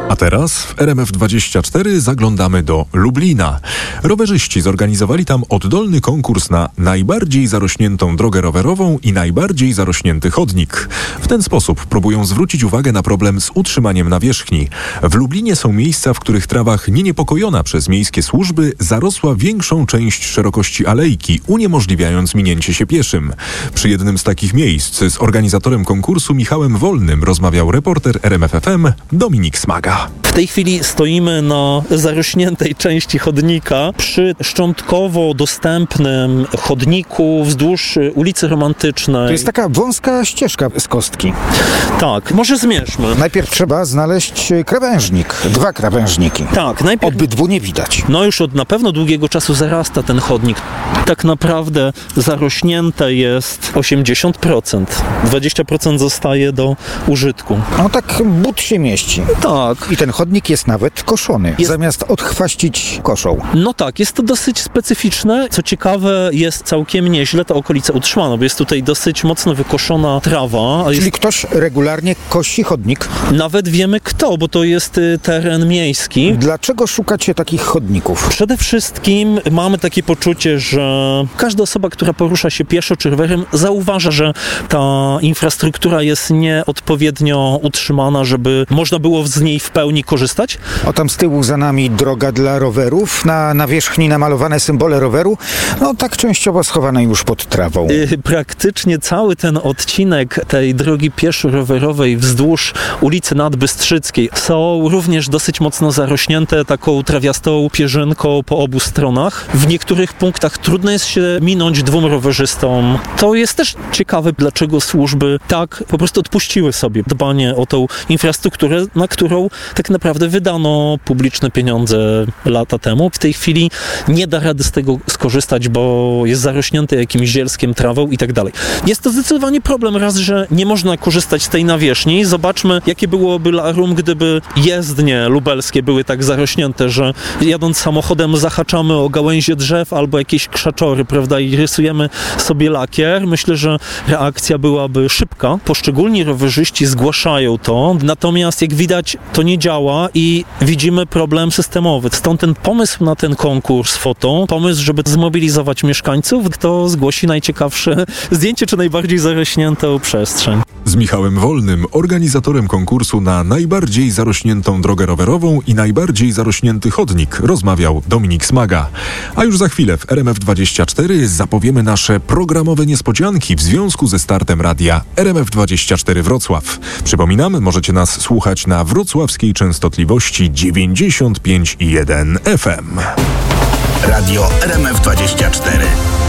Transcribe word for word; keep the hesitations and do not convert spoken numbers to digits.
A teraz w R M F dwadzieścia cztery zaglądamy do Lublina. Rowerzyści zorganizowali tam oddolny konkurs na najbardziej zarośniętą drogę rowerową i najbardziej zarośnięty chodnik. W ten sposób próbują zwrócić uwagę na problem z utrzymaniem nawierzchni. W Lublinie są miejsca, w których trawach nieniepokojona przez miejskie służby zarosła większą część szerokości alejki, uniemożliwiając minięcie się pieszym. Przy jednym z takich miejsc z organizatorem konkursu Michałem Wolnym rozmawiał reporter R M F F M Dominik Smaga. W tej chwili stoimy na zarośniętej części chodnika przy szczątkowo dostępnym chodniku wzdłuż ulicy Romantycznej. To jest taka wąska ścieżka z kostki. Tak, może zmierzmy. Najpierw trzeba znaleźć krawężnik, dwa krawężniki. Tak, najpierw... Obydwu nie widać. No już od na pewno długiego czasu zarasta ten chodnik. Tak naprawdę zarośnięte jest osiemdziesiąt procent. dwadzieścia procent zostaje do użytku. No tak but się mieści. Tak. I ten chodnik jest nawet koszony, jest... zamiast odchwaścić koszą. No tak, jest to dosyć specyficzne. Co ciekawe, jest całkiem nieźle ta okolica utrzymana, bo jest tutaj dosyć mocno wykoszona trawa. Czyli jest... ktoś regularnie kosi chodnik? Nawet wiemy kto, bo to jest teren miejski. Dlaczego szukacie takich chodników? Przede wszystkim mamy takie poczucie, że każda osoba, która porusza się pieszo czy rowerem, zauważa, że ta infrastruktura jest nieodpowiednio utrzymana, żeby można było z niej w pełni korzystać. O, tam z tyłu za nami droga dla rowerów, na nawierzchni namalowane symbole roweru, no tak częściowo schowane już pod trawą. Yy, praktycznie cały ten odcinek tej drogi pieszo-rowerowej wzdłuż ulicy Nadbystrzyckiej są również dosyć mocno zarośnięte taką trawiastą pierzynką po obu stronach. W niektórych punktach trudno jest się minąć dwóm rowerzystom. To jest też ciekawe, dlaczego służby tak po prostu odpuściły sobie dbanie o tą infrastrukturę, na którą tak naprawdę wydano publiczne pieniądze lata temu. W tej chwili nie da rady z tego skorzystać, bo jest zarośnięte jakimś zielskiem, trawą i tak dalej. Jest to zdecydowanie problem, raz, że nie można korzystać z tej nawierzchni. Zobaczmy, jakie byłoby larum, gdyby jezdnie lubelskie były tak zarośnięte, że jadąc samochodem zahaczamy o gałęzie drzew albo jakieś krzaczory, prawda, i rysujemy sobie lakier. Myślę, że reakcja byłaby szybka. Poszczególni rowerzyści zgłaszają to, natomiast jak widać, to nie działa i widzimy problem systemowy. Stąd ten pomysł na ten konkurs foto, pomysł, żeby zmobilizować mieszkańców, kto zgłosi najciekawsze zdjęcie czy najbardziej zarośniętą przestrzeń. Z Michałem Wolnym, organizatorem konkursu na najbardziej zarośniętą drogę rowerową i najbardziej zarośnięty chodnik, rozmawiał Dominik Smaga. A już za chwilę w R M F dwadzieścia cztery zapowiemy nasze programowe niespodzianki w związku ze startem radia R M F dwadzieścia cztery Wrocław. Przypominam, możecie nas słuchać na wrocławskiej częstotliwości dziewięćdziesiąt pięć i jeden F M. Radio R M F dwadzieścia cztery.